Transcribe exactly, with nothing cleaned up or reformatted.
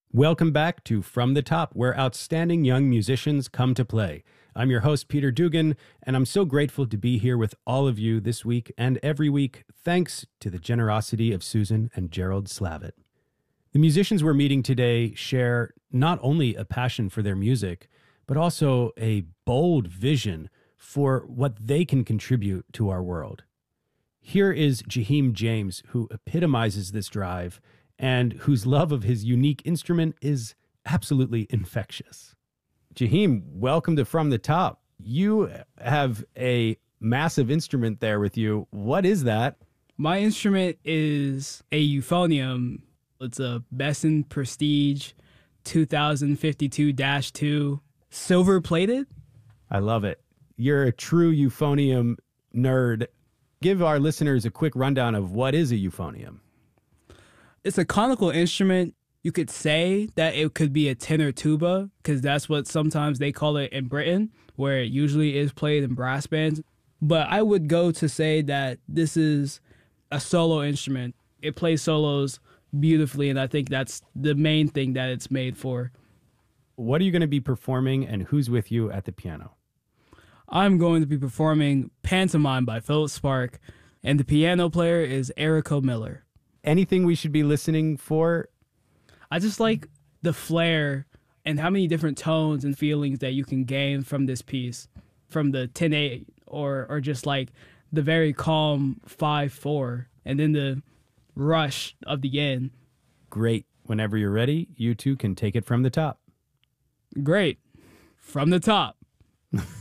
Welcome back to From the Top, where outstanding young musicians come to play. I'm your host, Peter Dugan, and I'm so grateful to be here with all of you this week and every week, thanks to the generosity of Susan and Gerald Slavitt. The musicians we're meeting today share not only a passion for their music, but also a bold vision for what they can contribute to our world. Here is Jaheim James, who epitomizes this drive and whose love of his unique instrument is absolutely infectious. Jaheim, welcome to From the Top. You have a massive instrument there with you. What is that? My instrument is a euphonium. It's a Besson Prestige two thousand fifty-two dash two, silver plated. I love it. You're a true euphonium nerd. Give our listeners a quick rundown of what is a euphonium. It's a conical instrument. You could say that it could be a tenor tuba, because that's what sometimes they call it in Britain, where it usually is played in brass bands. But I would go to say that this is a solo instrument. It plays solos beautifully, and I think that's the main thing that it's made for. What are you going to be performing, and who's with you at the piano? I'm going to be performing Pantomime by Philip Spark, and the piano player is Erica Miller. Anything we should be listening for? I just like the flair and how many different tones and feelings that you can gain from this piece, from the ten eight or or just like the very calm five four, and then the rush of the end. Great. Whenever you're ready, you two can take it from the top. Great. From the top.